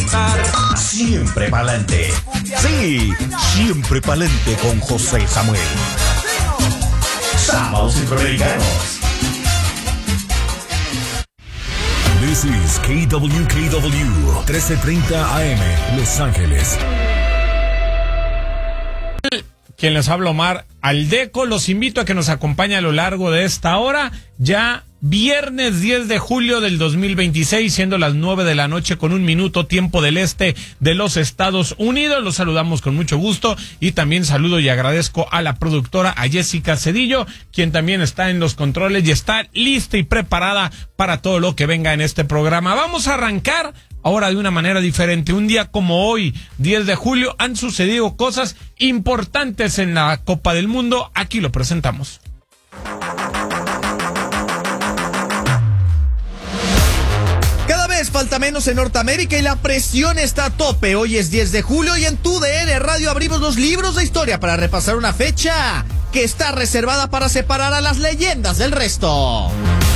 pensar, siempre pa'lante. Sí, siempre pa'lante con José Samuel. Sábados Centroamericanos. This is KWKW 1330 AM, Los Ángeles. Quien les habla, Omar Aldeco, los invito a que nos acompañe a lo largo de esta hora, ya viernes 10 de julio del 2026, siendo las 9 de la noche con 1 minuto, tiempo del este de los Estados Unidos. Los saludamos con mucho gusto y también saludo y agradezco a la productora, a Jessica Cedillo, quien también está en los controles y está lista y preparada para todo lo que venga en este programa. Vamos a arrancar ahora de una manera diferente. Un día como hoy, 10 de julio, han sucedido cosas importantes en la Copa del Mundo. Aquí lo presentamos. Cada vez falta menos en Norteamérica y la presión está a tope. Hoy es 10 de julio y en TUDN Radio abrimos los libros de historia para repasar una fecha que está reservada para separar a las leyendas del resto.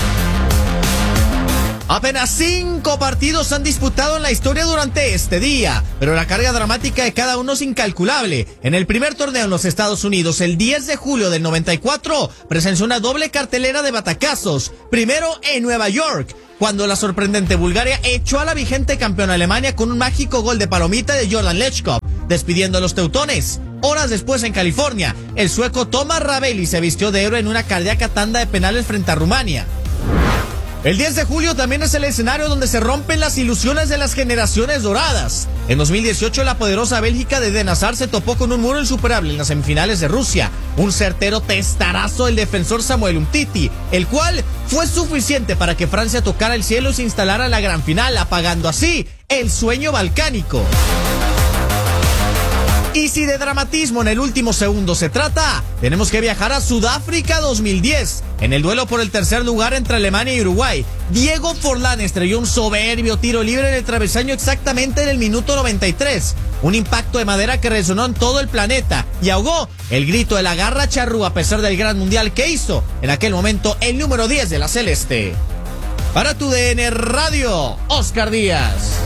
Apenas 5 partidos han disputado en la historia durante este día, pero la carga dramática de cada uno es incalculable. En el primer torneo en los Estados Unidos, el 10 de julio del 94, presenció una doble cartelera de batacazos. Primero en Nueva York, cuando la sorprendente Bulgaria echó a la vigente campeona Alemania con un mágico gol de palomita de Jordan Lechkov, despidiendo a los teutones. Horas después en California, el sueco Thomas Ravelli se vistió de héroe en una cardíaca tanda de penales frente a Rumania. El 10 de julio también es el escenario donde se rompen las ilusiones de las generaciones doradas. En 2018, la poderosa Bélgica de Eden Hazard se topó con un muro insuperable en las semifinales de Rusia. Un certero testarazo del defensor Samuel Umtiti, el cual fue suficiente para que Francia tocara el cielo y se instalara en la gran final, apagando así el sueño balcánico. Y si de dramatismo en el último segundo se trata, tenemos que viajar a Sudáfrica 2010. En el duelo por el tercer lugar entre Alemania y Uruguay, Diego Forlán estrelló un soberbio tiro libre en el travesaño exactamente en el minuto 93. Un impacto de madera que resonó en todo el planeta y ahogó el grito de la garra charrúa a pesar del gran mundial que hizo en aquel momento el número 10 de la Celeste. Para TUDN Radio, Oscar Díaz.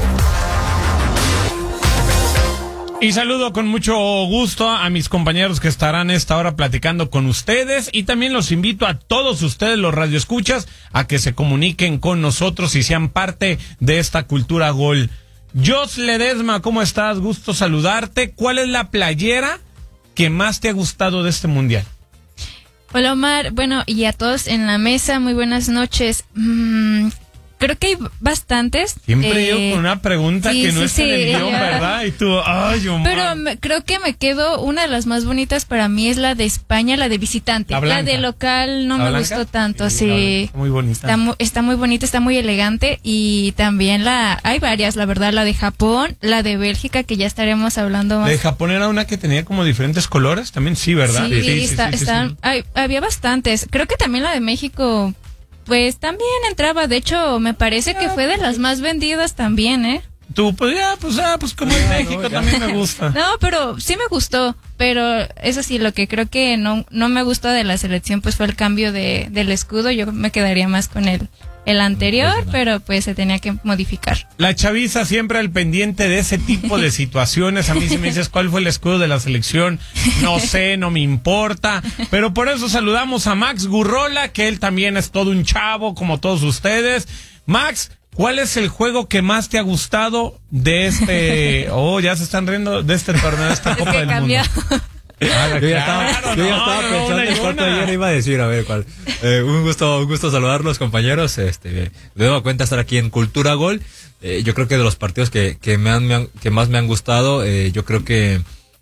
Y saludo con mucho gusto a mis compañeros que estarán esta hora platicando con ustedes, y también los invito a todos ustedes, los radioescuchas, a que se comuniquen con nosotros y sean parte de esta cultura gol. Jos Ledesma, ¿cómo estás? Gusto saludarte. ¿Cuál es la playera que más te ha gustado de este mundial? Hola, Omar, bueno, y a todos en la mesa, muy buenas noches. Creo que hay bastantes. Siempre yo con una pregunta sí, que no sí, es en el guión, ¿verdad? Y tú, ay, Omar. Pero creo que me quedo, una de las más bonitas para mí es la de España, la de visitante. La de local no me gustó tanto, sí. Está muy bonita. Está muy bonita, está muy elegante. Y también hay varias, la verdad, la de Japón, la de Bélgica, que ya estaremos hablando más. ¿La de Japón era una que tenía como diferentes colores? También sí, ¿verdad? Sí, había bastantes. Creo que también la de México, pues también entraba, de hecho me parece que fue de las más vendidas también, ¿eh? Tú, pues como en México también me gusta. No, pero sí me gustó, pero eso sí, lo que creo que no me gustó de la selección pues fue el cambio del escudo. Yo me quedaría más con el anterior, pero pues se tenía que modificar. La chaviza siempre al pendiente de ese tipo de situaciones. A mí si me dices cuál fue el escudo de la selección, no sé, no me importa, pero por eso saludamos a Max Gurrola, que él también es todo un chavo como todos ustedes. Max, ¿cuál es el juego que más te ha gustado de este ya se están riendo de este torneo, de esta Copa del Mundo? Yo ya estaba pensando en cuánto ayer iba a decir, a ver cuál. Un gusto saludarlos, compañeros. De nueva cuenta estar aquí en Cultura Gol. Yo creo que de los partidos que más me han gustado, yo creo que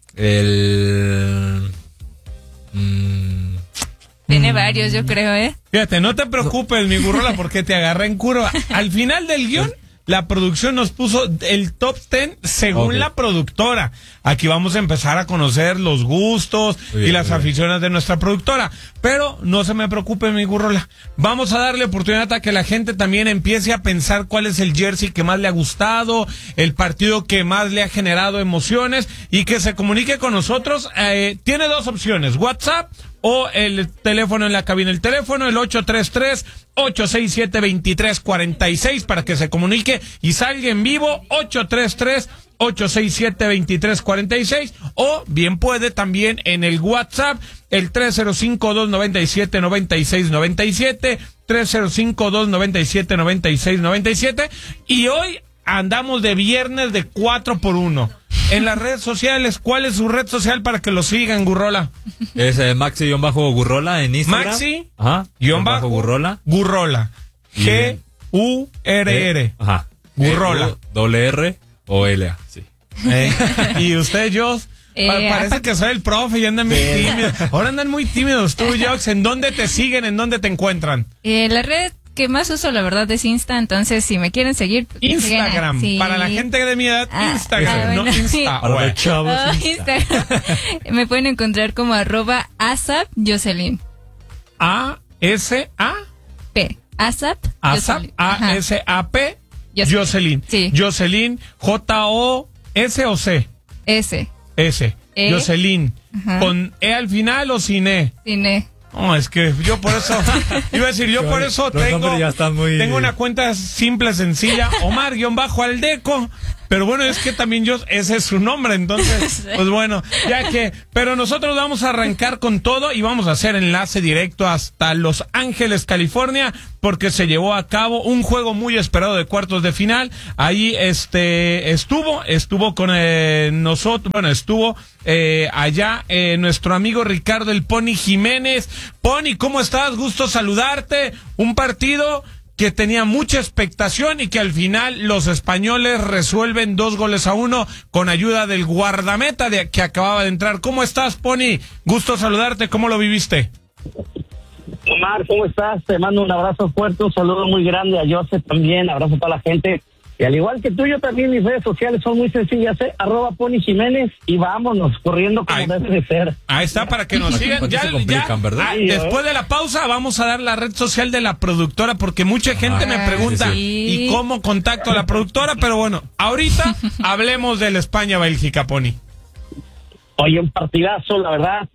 Tiene varios, yo creo, ¿eh? Fíjate, no te preocupes, mi Gurrola, porque te agarré en curva. Al final del guión, la producción nos puso el top 10 según la productora. Aquí vamos a empezar a conocer los gustos y las aficiones de nuestra productora. Pero no se me preocupe, mi Gurrola. Vamos a darle oportunidad a que la gente también empiece a pensar cuál es el jersey que más le ha gustado, el partido que más le ha generado emociones, y que se comunique con nosotros. Tiene dos opciones, WhatsApp o el teléfono en la cabina. El teléfono, el 833-867-2346 para que se comunique y salga en vivo, 833-867-2346, o bien puede también en el WhatsApp, el 305-297-9697, 305-297-9697, y hoy andamos de viernes de 4x1. En las redes sociales, ¿cuál es su red social para que lo sigan, Gurrola? Es Maxi-Gurrola en Instagram. Maxi, Gurrola. Gurrola. G-U-R-R. Ajá. Gurrola. R-O-L-A, sí. ¿Y usted, Jos? Parece que soy el profe y andan muy tímidos. Ahora andan muy tímidos tú, Jox. ¿En dónde te siguen? ¿En dónde te encuentran? La red que más uso, la verdad, es Insta. Entonces, si me quieren seguir, Instagram. Sí. Para la gente de mi edad, Instagram, bueno, no Insta. Para los chavos. Instagram. Me pueden encontrar como @ASAP-Jocelyn. A-S-A-P. ASAP. A-S-A-P. Jocelyn. Sí. Jocelyn. J-O-S o C. S. S. Jocelyn. Ajá. ¿Con E al final o sin E? Sin E. No, es que yo por eso, iba a decir, yo por eso tengo una cuenta simple, sencilla, Omar-Aldeco, pero bueno, es que también ese es su nombre, entonces, pues bueno, pero nosotros vamos a arrancar con todo y vamos a hacer enlace directo hasta Los Ángeles, California, porque se llevó a cabo un juego muy esperado de cuartos de final. Ahí estuvo con nosotros, bueno, estuvo allá nuestro amigo Ricardo el Pony Jiménez. Pony, ¿cómo estás? Gusto saludarte. Un partido que tenía mucha expectación y que al final los españoles resuelven 2-1 con ayuda del guardameta que acababa de entrar. ¿Cómo estás, Pony? Gusto saludarte. ¿Cómo lo viviste? Omar, ¿cómo estás? Te mando un abrazo fuerte, un saludo muy grande a Joseph también, abrazo a toda la gente. Y al igual que tú, yo también, mis redes sociales son muy sencillas, @Pony Jiménez, y vámonos, corriendo como debe de ser. Ahí está, para que nos sigan. Después de la pausa vamos a dar la red social de la productora, porque mucha gente me pregunta, ¿y cómo contacto a la productora? Pero bueno, ahorita hablemos del España-Bélgica, Pony. Oye, un partidazo, la verdad,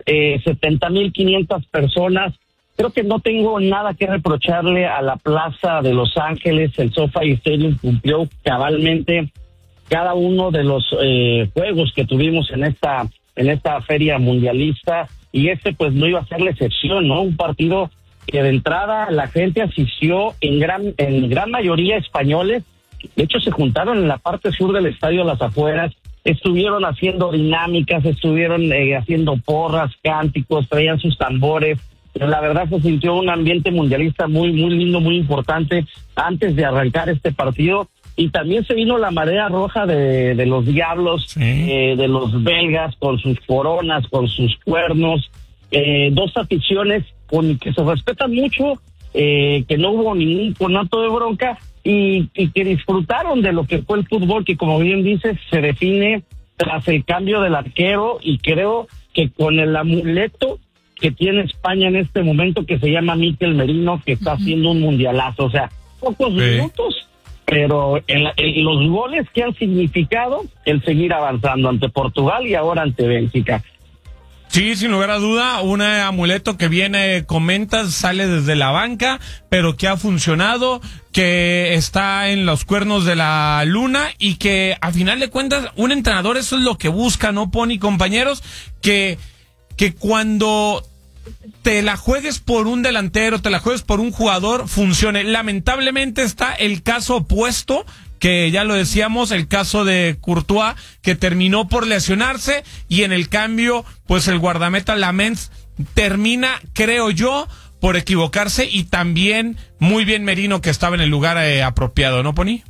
70,500 personas. Creo que no tengo nada que reprocharle a la Plaza de Los Ángeles. El SoFi Stadium cumplió cabalmente cada uno de los juegos que tuvimos en esta feria mundialista, y pues no iba a ser la excepción, ¿no? Un partido que de entrada la gente asistió en gran mayoría españoles. De hecho, se juntaron en la parte sur del estadio, a las afueras, estuvieron haciendo dinámicas, estuvieron haciendo porras, cánticos, traían sus tambores. Pero la verdad se sintió un ambiente mundialista muy, muy lindo, muy importante antes de arrancar este partido. Y también se vino la marea roja de los diablos, de los belgas, con sus coronas, con sus cuernos. Dos aficiones que se respetan mucho, que no hubo ningún conato de bronca, y que disfrutaron de lo que fue el fútbol, que como bien dices, se define tras el cambio del arquero, y creo que con el amuleto que tiene España en este momento, que se llama Mikel Merino, que está haciendo un mundialazo. O sea, pocos minutos, pero en los goles que han significado el seguir avanzando ante Portugal y ahora ante Bélgica. Sí, sin lugar a duda, un amuleto que viene, comentas, sale desde la banca, pero que ha funcionado, que está en los cuernos de la luna, y que a final de cuentas un entrenador, eso es lo que busca, ¿no, Pony, compañeros? Que cuando te la juegues por un delantero, te la juegues por un jugador, funcione. Lamentablemente está el caso opuesto, que ya lo decíamos, el caso de Courtois, que terminó por lesionarse, y en el cambio, pues el guardameta Lamens termina, creo yo, por equivocarse, y también muy bien Merino, que estaba en el lugar apropiado, ¿no, Pony?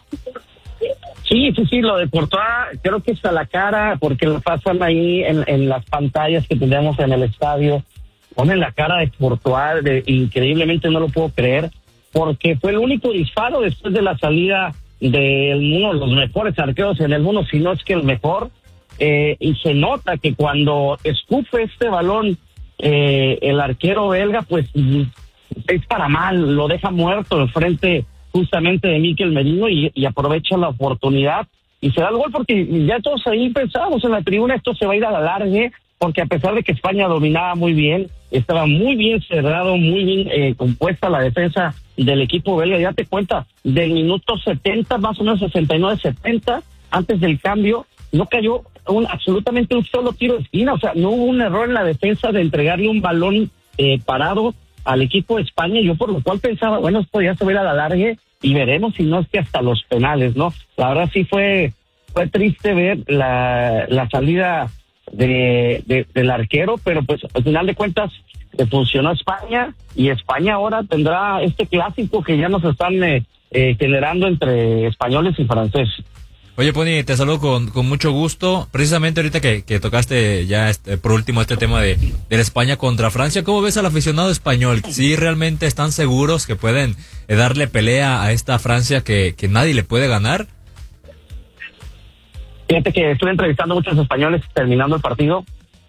Sí, lo de Courtois creo que está a la cara, porque lo pasan ahí en las pantallas que tenemos en el estadio. Ponen la cara de Courtois, increíblemente no lo puedo creer, porque fue el único disparo después de la salida de uno de los mejores arqueros en el mundo, si no es que el mejor, y se nota que cuando escupe este balón el arquero belga, pues es para mal, lo deja muerto enfrente justamente de Mikel Merino, y aprovecha la oportunidad y se da el gol, porque ya todos ahí pensábamos en la tribuna, esto se va a ir a la largue, porque a pesar de que España dominaba muy bien, estaba muy bien cerrado, muy bien compuesta la defensa del equipo belga. Ya te cuenta, del minuto 70, más o menos 69-70, antes del cambio, no cayó absolutamente un solo tiro de esquina. O sea, no hubo un error en la defensa de entregarle un balón parado al equipo de España. Yo por lo cual pensaba, bueno, esto ya se va a ir a la larga y veremos si no es que hasta los penales, ¿no? La verdad sí fue triste ver la salida del arquero, pero pues al final de cuentas funcionó España, y España ahora tendrá este clásico que ya nos están generando entre españoles y franceses. Oye, Pony, te saludo con mucho gusto. Precisamente ahorita que tocaste ya por último este tema de la España contra Francia, ¿cómo ves al aficionado español? ¿Sí realmente están seguros que pueden darle pelea a esta Francia que nadie le puede ganar? Fíjate que estuve entrevistando a muchos españoles terminando el partido,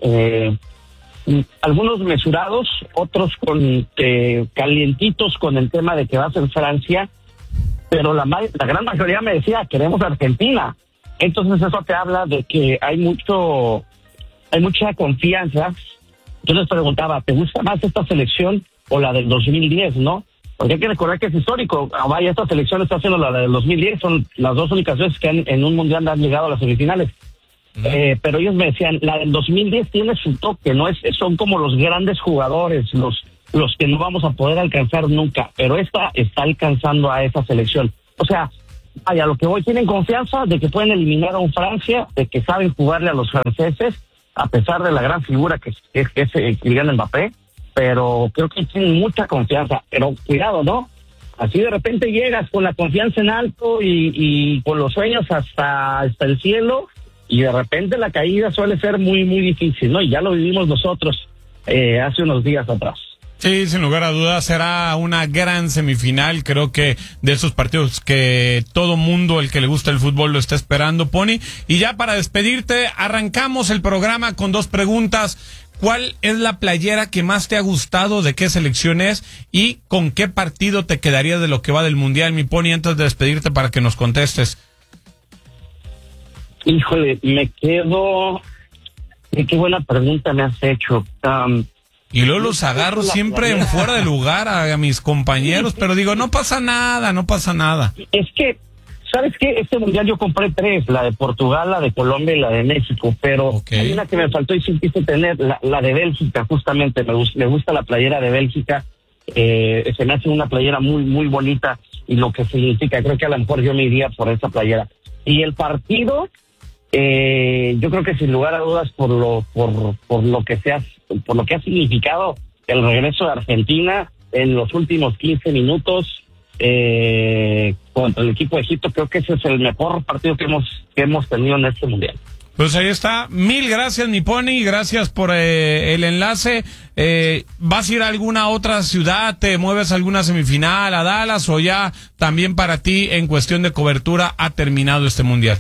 algunos mesurados, otros calientitos con el tema de que va a ser Francia, pero la gran mayoría me decía, queremos Argentina. Entonces eso te habla de que hay mucha confianza. Yo les preguntaba, ¿te gusta más esta selección o la del 2010, no? Porque hay que recordar que es histórico. Vaya, esta selección está haciendo la del 2010, son las dos únicas veces que en un mundial han llegado a las semifinales. Pero ellos me decían, la del 2010 tiene su toque, son como los grandes jugadores, los que no vamos a poder alcanzar nunca, pero esta está alcanzando a esa selección. O sea, vaya, lo que voy, tienen confianza de que pueden eliminar a un Francia, de que saben jugarle a los franceses, a pesar de la gran figura que es Kylian Mbappé, pero creo que tienen mucha confianza. Pero cuidado, ¿no? Así de repente llegas con la confianza en alto y con los sueños hasta el cielo, y de repente la caída suele ser muy, muy difícil, ¿no? Y ya lo vivimos nosotros hace unos días atrás. Sí, sin lugar a dudas será una gran semifinal. Creo que de esos partidos que todo mundo, el que le gusta el fútbol, lo está esperando, Pony. Y ya para despedirte, arrancamos el programa con dos preguntas. ¿Cuál es la playera que más te ha gustado? ¿De qué selección es? ¿Y con qué partido te quedarías de lo que va del Mundial, mi Pony, antes de despedirte para que nos contestes? Híjole, me quedo... Qué buena pregunta me has hecho. Y luego los agarro siempre en fuera de lugar a mis compañeros, pero digo, no pasa nada. Es que, ¿sabes qué? Este mundial yo compré 3, la de Portugal, la de Colombia y la de México, pero hay una que me faltó y sí quise tener, la de Bélgica, justamente. Me gusta la playera de Bélgica, se me hace una playera muy, muy bonita, y lo que significa, creo que a lo mejor yo me iría por esa playera. Y el partido... yo creo que sin lugar a dudas por lo que ha significado el regreso de Argentina en los últimos 15 minutos contra el equipo de Egipto, creo que ese es el mejor partido que hemos tenido en este mundial. Pues ahí está. Mil gracias, mi Pony. Gracias por el enlace. ¿Vas a ir a alguna otra ciudad? ¿Te mueves a alguna semifinal, a Dallas? ¿O ya también para ti, en cuestión de cobertura, ha terminado este mundial?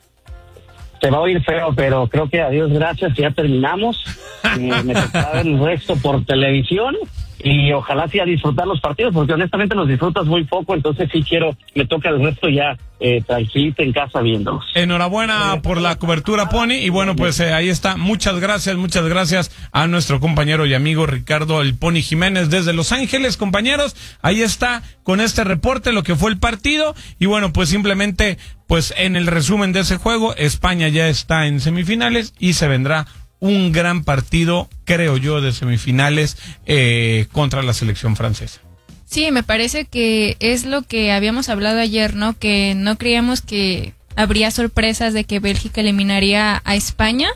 Se va a oír feo, pero creo que a Dios gracias ya terminamos. Me tocará ver el resto por televisión, y ojalá sí a disfrutar los partidos, porque honestamente los disfrutas muy poco, entonces sí me toca el resto ya tranquilito en casa viéndolos. Enhorabuena por la cobertura, Pony, y bueno, pues ahí está. Muchas gracias a nuestro compañero y amigo Ricardo el Pony Jiménez desde Los Ángeles. Compañeros, ahí está con este reporte lo que fue el partido, y bueno, pues simplemente, pues en el resumen de ese juego, España ya está en semifinales y se vendrá un gran partido, creo yo, de semifinales contra la selección francesa. Sí, me parece que es lo que habíamos hablado ayer, ¿no? Que no creíamos que habría sorpresas de que Bélgica eliminaría a España.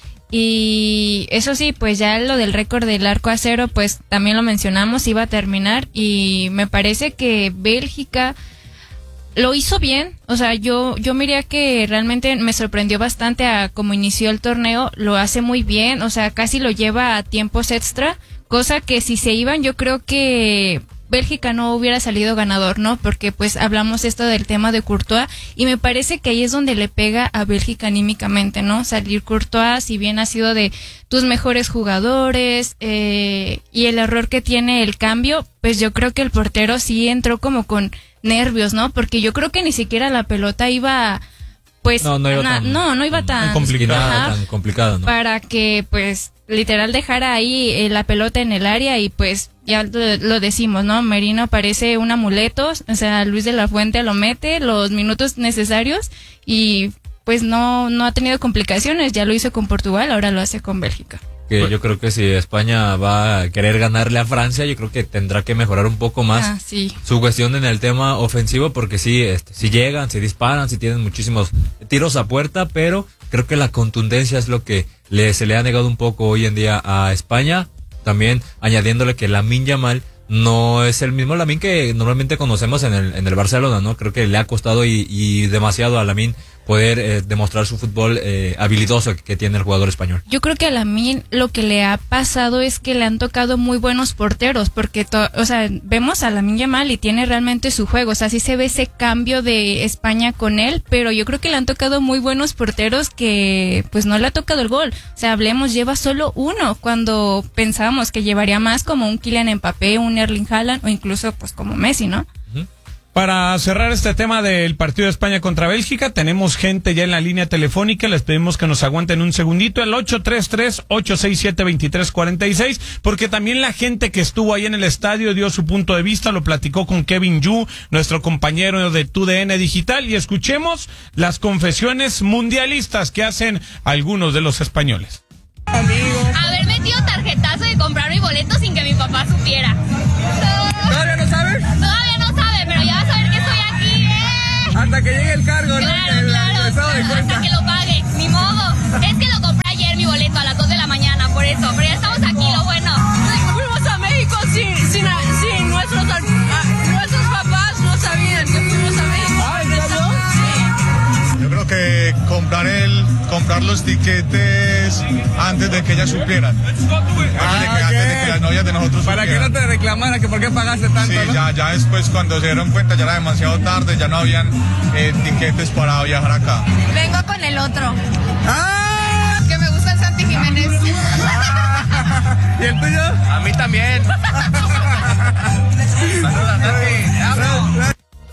Y eso sí, pues ya lo del récord del arco a cero, pues también lo mencionamos, iba a terminar, y me parece que Bélgica lo hizo bien. O sea, yo miré que realmente me sorprendió bastante a cómo inició el torneo. Lo hace muy bien, o sea, casi lo lleva a tiempos extra, cosa que si se iban, yo creo que Bélgica no hubiera salido ganador, ¿no? Porque pues hablamos esto del tema de Courtois, y me parece que ahí es donde le pega a Bélgica anímicamente, ¿no? Salir Courtois, si bien ha sido de tus mejores jugadores, y el error que tiene el cambio, pues yo creo que el portero sí entró como con nervios, ¿no? Porque yo creo que ni siquiera la pelota iba pues no iba tan complicado, ¿no? Para que pues literal dejara ahí la pelota en el área y pues ya lo decimos, ¿no? Merino parece un amuleto, o sea, Luis de la Fuente lo mete los minutos necesarios y pues no ha tenido complicaciones, ya lo hizo con Portugal, ahora lo hace con Bélgica. Que yo creo que si España va a querer ganarle a Francia, yo creo que tendrá que mejorar un poco más su cuestión en el tema ofensivo, porque si llegan, si disparan, si tienen muchísimos tiros a puerta, pero creo que la contundencia es lo que se le ha negado un poco hoy en día a España, también añadiéndole que Lamine Yamal no es el mismo Lamine que normalmente conocemos en el Barcelona, ¿no? Creo que le ha costado y demasiado a Lamine poder demostrar su fútbol habilidoso que tiene el jugador español. Yo creo que a Lamine lo que le ha pasado es que le han tocado muy buenos porteros, porque vemos a Lamine Yamal y tiene realmente su juego, o sea, sí se ve ese cambio de España con él, pero yo creo que le han tocado muy buenos porteros que pues no le ha tocado el gol. O sea, lleva solo uno, cuando pensábamos que llevaría más, como un Kylian Mbappé, un Erling Haaland o incluso pues como Messi, ¿no? Para cerrar este tema del partido de España contra Bélgica, tenemos gente ya en la línea telefónica, les pedimos que nos aguanten un segundito, el 833-867-2346, porque también la gente que estuvo ahí en el estadio dio su punto de vista, lo platicó con Kevin Yu, nuestro compañero de TUDN Digital, y escuchemos las confesiones mundialistas que hacen algunos de los españoles. Haber metido tarjetazo de comprar mi boleto sin que mi papá supiera. ¿Todavía no sabes? Todavía no sabe, pero ya va a saber que estoy aquí. Hasta que llegue el cargo, ¿no? Claro, hasta que lo pague, ni modo. Es que lo compré ayer mi boleto a las 2 de la mañana, por eso. Pero ya estamos aquí, lo bueno. Fuimos a México sin nuestros papás no sabían que fuimos a México. Yo creo que comprar los tiquetes antes de que ellas supieran. Antes de que las novias de nosotros supieran. Para que no te reclamaran que por qué pagaste tanto, sí, ¿no? ya después cuando se dieron cuenta ya era demasiado tarde, ya no habían tiquetes para viajar acá. Vengo con el otro. ¡Ah! Que me gusta el Santi Jiménez. ¿Y el tuyo? A mí también. Saludos, Santi.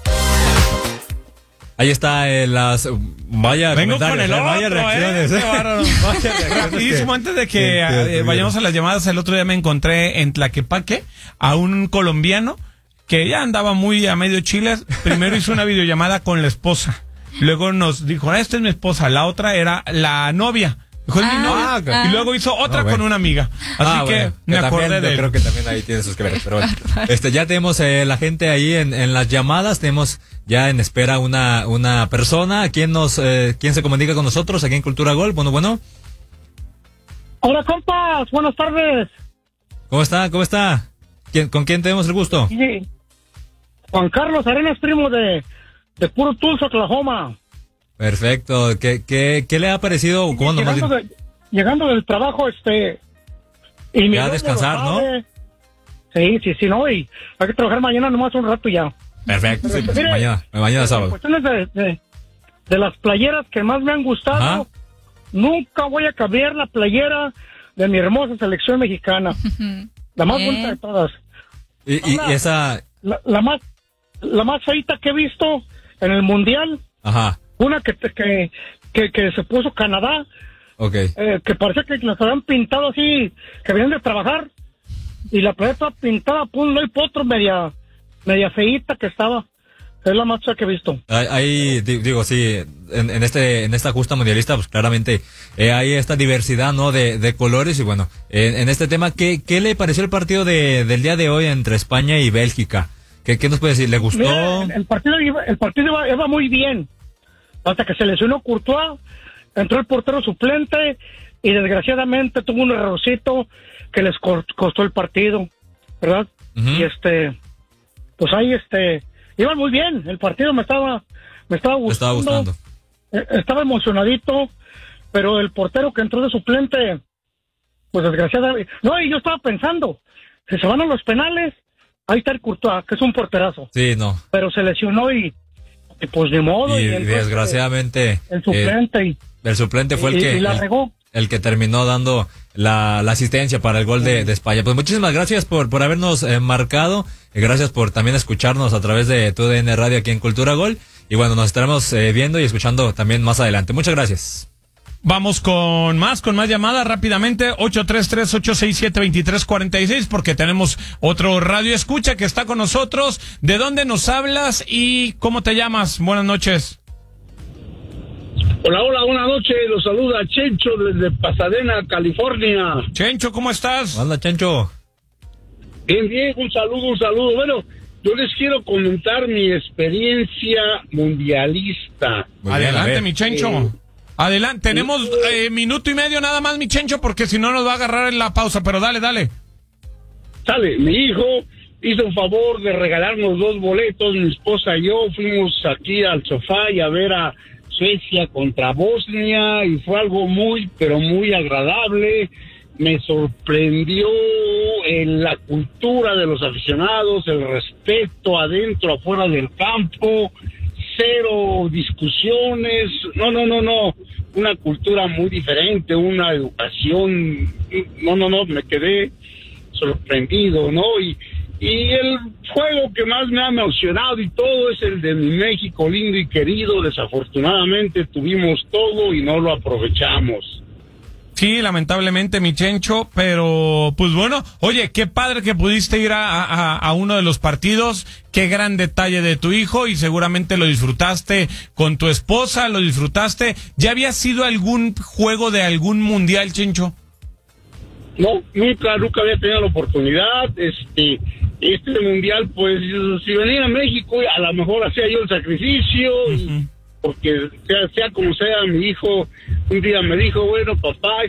Ahí está vaya vengo con el otro, vaya reacciones. Rapidísimo, antes de que vayamos a las llamadas, el otro día me encontré en Tlaquepaque a un colombiano que ya andaba muy a medio Chile. Primero hizo una videollamada con la esposa, luego nos dijo, esta es mi esposa, la otra era la novia. Dijo, es mi novia. Y luego hizo otra con una amiga. Así que me acordé de él. Creo que también ahí tiene sus que ver. Pero bueno, ya tenemos la gente ahí en las llamadas. Tenemos ya en espera una persona. ¿Quién se comunica con nosotros aquí en Cultura Gol? Bueno. Hola, compas. Buenas tardes. ¿Cómo está? ¿Con quién tenemos el gusto? Sí. Juan Carlos Arenas, primo de puro Tulsa, Oklahoma. Perfecto. ¿Qué le ha parecido? Llegando del trabajo, y ya a descansar, ¿no? Sí, no, y hay que trabajar mañana nomás un rato ya. Perfecto, sí, pues, mañana sábado. Cuestiones de las playeras que más me han gustado. Ajá. Nunca voy a cambiar la playera de mi hermosa selección mexicana. La más bonita de todas. Y esa... La más feita que he visto en el Mundial. Ajá. Una que se puso Canadá. Okay. Que parecía que las habían pintado así, que venían de trabajar. Y la playera estaba pintada por un lado y por otro, media feíta que estaba. Es la más fea que he visto. Ahí, digo, sí, en esta justa mundialista, pues claramente hay esta diversidad, ¿no? De colores. Y bueno, en este tema, ¿qué le pareció el partido del día de hoy entre España y Bélgica? ¿Qué nos puede decir? ¿Le gustó? Mira, el partido iba muy bien. Hasta que se lesionó Courtois, entró el portero suplente y desgraciadamente tuvo un errorcito que les costó el partido, ¿verdad? Uh-huh. Y pues ahí iban muy bien, el partido me estaba gustando. Estaba emocionadito, pero el portero que entró de suplente, pues desgraciadamente, no, y yo estaba pensando, si se van a los penales, ahí está el Courtois, que es un porterazo. Sí, no. Pero se lesionó y pues de modo. Y desgraciadamente el suplente el suplente fue el que terminó dando la asistencia para el gol de España. Pues muchísimas gracias por habernos marcado, gracias por también escucharnos a través de TUDN Radio aquí en Cultura Gol, Y bueno, nos estaremos viendo y escuchando también más adelante. Muchas gracias. Vamos con más llamadas rápidamente, 833-867-2346, porque tenemos otro radio escucha que está con nosotros. ¿De dónde nos hablas y cómo te llamas? Buenas noches. Hola, buenas noches, los saluda Chencho desde Pasadena, California. Chencho, ¿cómo estás? Hola, Chencho. Bien, un saludo. Bueno, yo les quiero comentar mi experiencia mundialista. Adelante, mi Chencho. Adelante, tenemos minuto y medio nada más, mi Chencho, porque si no nos va a agarrar en la pausa, pero dale. Sale, mi hijo hizo un favor de regalarnos 2 boletos, mi esposa y yo fuimos aquí al sofá y a ver a Suecia contra Bosnia y fue algo muy, pero muy agradable. Me sorprendió la cultura de los aficionados, el respeto adentro, afuera del campo, 0 discusiones, no, una cultura muy diferente, una educación, me quedé sorprendido, ¿no? Y el juego que más me ha emocionado y todo es el de mi México lindo y querido. Desafortunadamente tuvimos todo y no lo aprovechamos. Sí, lamentablemente, mi Chencho, pero pues bueno, oye, qué padre que pudiste ir a uno de los partidos, qué gran detalle de tu hijo y seguramente lo disfrutaste con tu esposa, lo disfrutaste. ¿Ya había sido algún juego de algún mundial, Chencho? No, nunca había tenido la oportunidad. Este mundial, pues, si venía a México, a lo mejor hacía yo el sacrificio, porque sea como sea, mi hijo un día me dijo, bueno, papá,